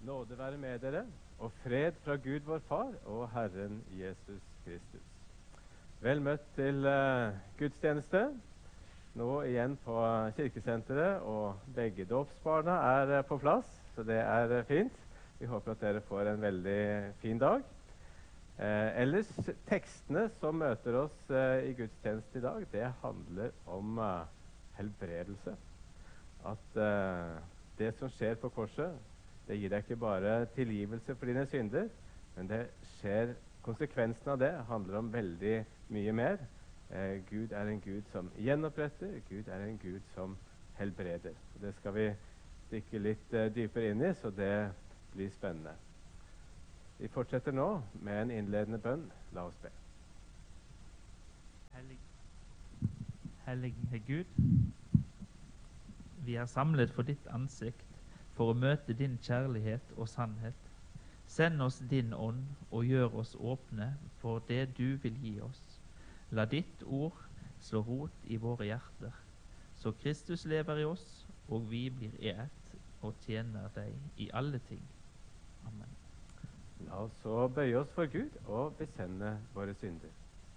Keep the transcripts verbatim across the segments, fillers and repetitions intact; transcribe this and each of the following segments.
Nåde være med dere, og fred fra Gud vår Far og Herren Jesus Kristus. Vel møtt til uh, gudstjeneste. Nå igjen på kirkesenteret, og begge dåpsbarna er uh, på plass, så det er uh, fint. Vi håper at dere får en veldig fin dag. Uh, ellers, tekstene som møter oss uh, i gudstjeneste i dag, det handler om uh, helbredelse. At uh, det som skjer på korset, det gir deg ikke bare tilgivelse for dine synder, men det skjer, konsekvensen av det handler om veldig mye mer. Eh, Gud er en Gud som gjenoppretter, Gud er en Gud som helbreder. Og det skal vi dykke litt eh, dypere inn i, så det blir spennende. Vi fortsetter nå med en innledende bønn. La oss be. Hellig, Hellige Gud, vi er samlet for ditt ansikt, for å møte din kjærlighet og sannhet. Send oss din ånd, og gjør oss åpne for det du vil gi oss. La ditt ord slå rot i våre hjerter, så Kristus lever i oss, og vi blir ett og tjener deg i alle ting. Amen. La oss så bøye oss for Gud og bekjenne våre synder.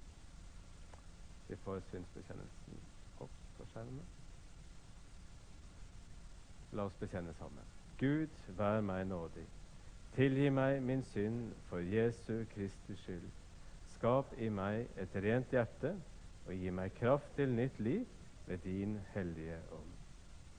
Vi får synsbekjennelsen opp på skjermen. La oss bekjenne sammen. Gud, vær meg nådig. Tilgi meg min synd for Jesu Kristi skyld. Skap i meg et rent hjerte, og gi meg kraft til nytt liv ved din hellige ånd.